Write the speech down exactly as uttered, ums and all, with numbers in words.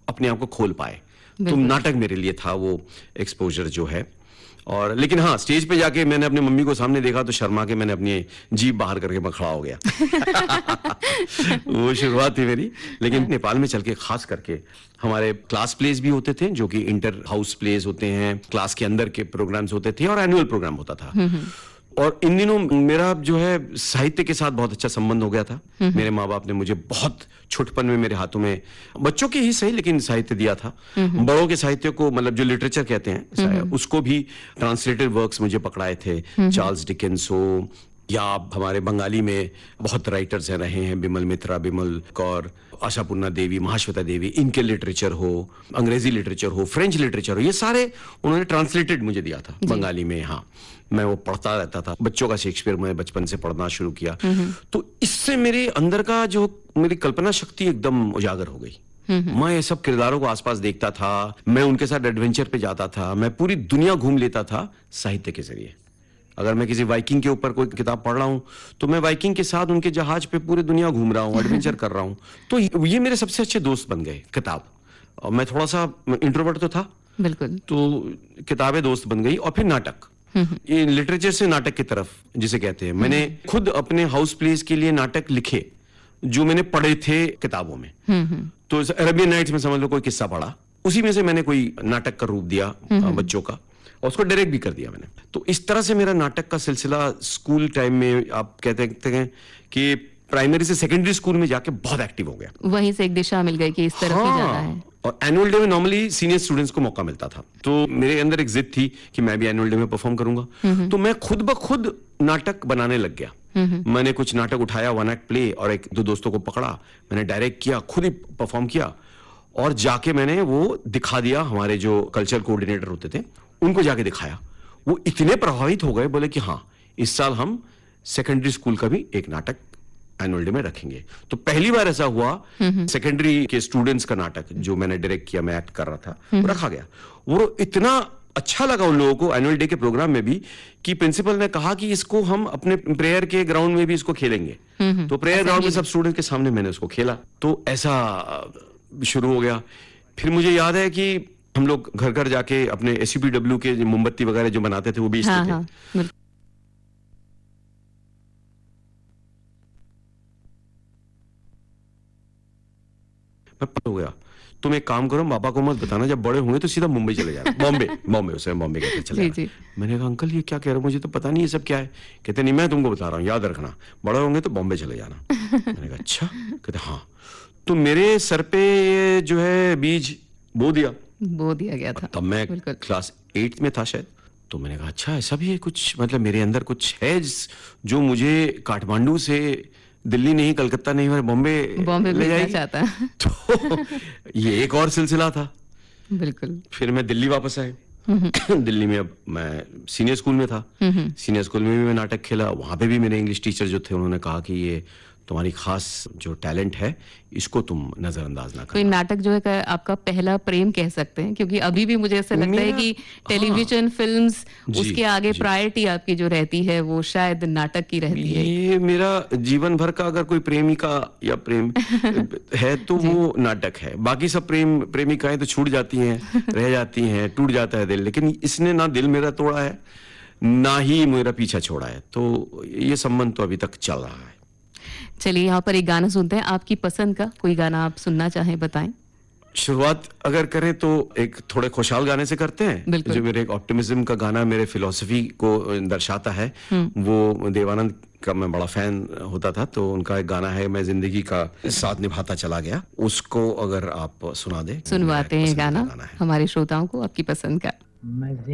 अपने आप को खोल पाए। तो नाटक मेरे लिए था वो एक्सपोजर जो है। और लेकिन हाँ, स्टेज पे जाके मैंने अपनी मम्मी को सामने देखा तो शर्मा के मैंने अपनी जीभ बाहर करके मैं खड़ा हो गया। वो शुरुआत थी मेरी। लेकिन नेपाल में चल के खास करके हमारे क्लास प्लेज भी होते थे, जो कि इंटर हाउस प्लेज होते हैं, क्लास के अंदर के प्रोग्राम्स होते थे, और एनुअल प्रोग्राम होता था। और इन दिनों मेरा जो है साहित्य के साथ बहुत अच्छा संबंध हो गया था। मेरे माँ बाप ने मुझे बहुत छोटपन में मेरे हाथों में, बच्चों के ही सही लेकिन साहित्य दिया था। बड़ों के साहित्य को, मतलब जो लिटरेचर कहते हैं, उसको भी ट्रांसलेटेड वर्क्स मुझे पकड़ाए थे। चार्ल्स डिकेंस हो, या हमारे बंगाली में बहुत राइटर्स हैं रहे हैं, बिमल मित्रा, बिमल कौर, आशापूर्णा देवी, महाश्वेता देवी, इनके लिटरेचर हो, अंग्रेजी लिटरेचर हो, फ्रेंच लिटरेचर हो, ये सारे उन्होंने ट्रांसलेटेड मुझे दिया था बंगाली में। हाँ, मैं वो पढ़ता रहता था। बच्चों का शेक्सपियर मैं बचपन से पढ़ना शुरू किया। तो इससे मेरे अंदर का जो मेरी कल्पना शक्ति एकदम उजागर हो गई। मैं ये सब किरदारों को आसपास देखता था, मैं उनके साथ एडवेंचर पे जाता था, मैं पूरी दुनिया घूम लेता था साहित्य के जरिए। अगर मैं किसी वाइकिंग के ऊपर कोई किताब पढ़ रहा हूं तो मैं वाइकिंग के साथ उनके जहाज पे पूरी दुनिया घूम रहा हूं, एडवेंचर कर रहा हूं। तो ये मेरे सबसे अच्छे दोस्त बन गए किताब। और मैं थोड़ा सा इंट्रोवर्ट तो था, बिल्कुल, तो किताबें दोस्त बन गई। और फिर नाटक, ये लिटरेचर से नाटक की तरफ जिसे कहते हैं, मैंने खुद अपने हाउस प्लेस के लिए नाटक लिखे जो मैंने पढ़े थे किताबों में। तो अरेबियन नाइट्स में समझ लो कोई किस्सा पढ़ा, उसी में से मैंने कोई नाटक का रूप दिया बच्चों का, और उसको डायरेक्ट भी कर दिया मैंने। तो इस तरह से मेरा नाटक का सिलसिला स्कूल टाइम में, आप कहते हैं कि प्राइमरी से सेकेंडरी स्कूल में जाके बहुत एक्टिव हो गया। वहीं से एक दिशा मिल गई कि इस तरफ ही जाना है। और एनुअल डे में नॉर्मली सीनियर स्टूडेंट्स को मौका मिलता था, तो मेरे अंदर एक जिद थी कि मैं भी एनुअल डे में परफॉर्म करूंगा। तो मैं खुद ब खुद नाटक बनाने लग गया। मैंने कुछ नाटक उठाया, वन एक्ट प्ले, और एक दो दोस्तों को पकड़ा, मैंने डायरेक्ट किया, खुद ही परफॉर्म किया, और जाके मैंने वो दिखा दिया। हमारे जो कल्चर कोऑर्डिनेटर होते थे उनको जाके दिखाया। वो इतने प्रभावित हो गए, बोले कि हाँ, इस साल हम सेकेंडरी स्कूल का भी एक नाटक एनुअल डे में रखेंगे। तो पहली बार ऐसा हुआ, सेकेंडरी के स्टूडेंट्स का नाटक जो मैंने डायरेक्ट किया, मैं एक्ट कर रहा था, वो रखा गया। वो इतना अच्छा लगा उन लोगों को एनुअल डे के प्रोग्राम में भी कि प्रिंसिपल ने कहा कि इसको हम अपने प्रेयर के ग्राउंड में भी इसको खेलेंगे। तो प्रेयर ग्राउंड में सब स्टूडेंट के सामने मैंने उसको खेला। तो ऐसा शुरू हो गया। फिर मुझे याद है कि हम लोग घर घर जाके अपने एस यू पी डब्ल्यू के मोमबत्ती वगैरह जो बनाते थे वो बेचते हाँ, थे। हाँ, मैं हो गया, तुम एक काम करो, पापा को मत बताना, जब बड़े होंगे तो सीधा मुंबई चले जाना। बॉम्बे बॉम्बे उसे बॉम्बे कहते चले जाना। मैंने कहा अंकल ये क्या कह रहे हो, मुझे तो पता नहीं ये सब क्या है। कहते नहीं, मैं तुमको बता रहा हूँ, याद रखना, बड़े होंगे तो बॉम्बे चले जाना। मैंने कहा अच्छा। कहते हाँ। तो मेरे सर पे जो है बीज बो दिया बो दिया गया था। तब मैं क्लास एट में था शायद। तो मैंने कहा अच्छा ऐसा भी है कुछ, मतलब मेरे अंदर कुछ है जो मुझे काठमांडू से दिल्ली नहीं, कलकत्ता नहीं, बॉम्बे बॉम्बे ले जाएगी चाहता। तो ये एक और सिलसिला था। बिल्कुल। फिर मैं दिल्ली वापस आए। दिल्ली में अब मैं सीनियर स्कूल में था। सीनियर स्कूल में भी मैं नाटक खेला। वहां पे भी मेरे इंग्लिश टीचर जो थे उन्होंने कहा कि ये तुम्हारी खास जो टैलेंट है इसको तुम नजरअंदाज ना करो। तो नाटक जो है आपका पहला प्रेम कह सकते हैं, क्योंकि अभी भी मुझे ऐसा लगता है कि टेलीविजन, हाँ, फिल्म्स, उसके आगे प्रायोरिटी आपकी जो रहती है वो शायद नाटक की रहती है। ये मेरा जीवन भर का अगर कोई प्रेमिका या प्रेम है तो वो नाटक है। बाकी सब प्रेम प्रेमिकाएं तो छूट जाती हैं, रह जाती हैं, टूट जाता है दिल, लेकिन इसने ना दिल मेरा तोड़ा है ना ही मेरा पीछा छोड़ा है। तो ये संबंध तो अभी तक चल रहा है। चलिए यहाँ पर एक गाना सुनते हैं, आपकी पसंद का कोई गाना आप सुनना चाहें बताएं। शुरुआत अगर करें तो एक थोड़े खुशहाल गाने से करते हैं, जो मेरे एक ऑप्टिमिज्म का गाना मेरे फिलॉसफी को दर्शाता है। वो देवानंद का मैं बड़ा फैन होता था, तो उनका एक गाना है मैं जिंदगी का साथ निभाता चला गया, उसको अगर आप सुना दे। सुनवाते हैं गाना हमारे श्रोताओं को, आपकी पसंद का।